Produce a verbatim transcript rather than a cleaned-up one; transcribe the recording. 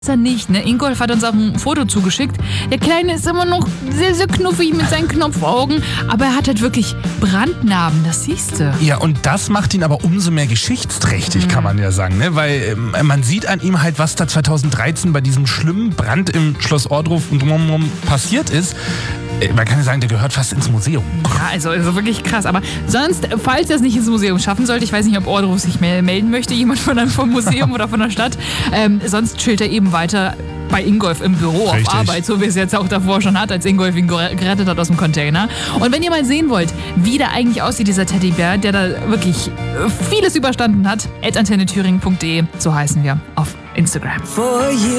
er nicht, ne? Ingolf hat uns auch ein Foto zugeschickt. Der Kleine ist immer noch sehr, sehr knuffig mit seinen Knopfaugen, aber er hat halt wirklich Brandnarben, das siehst du. Ja, und das macht ihn aber umso mehr geschichtsträchtig, mhm. kann man ja sagen, ne? Weil äh, man sieht an ihm halt, was da zweitausenddreizehn bei diesem schlimmen Brand im Schloss Ohrdruf und drumherum passiert ist. Man kann ja sagen, der gehört fast ins Museum. Ja, also, also wirklich krass. Aber sonst, falls er es nicht ins Museum schaffen sollte, ich weiß nicht, ob Ohrdruf sich melden möchte, jemand von einem, vom Museum oder von der Stadt, ähm, sonst chillt er eben weiter bei Ingolf im Büro Richtig. auf Arbeit, so wie es jetzt auch davor schon hat, als Ingolf ihn gerettet hat aus dem Container. Und wenn ihr mal sehen wollt, wie der eigentlich aussieht, dieser Teddybär, der da wirklich vieles überstanden hat, at antenne thüringen punkt de, so heißen wir auf Instagram.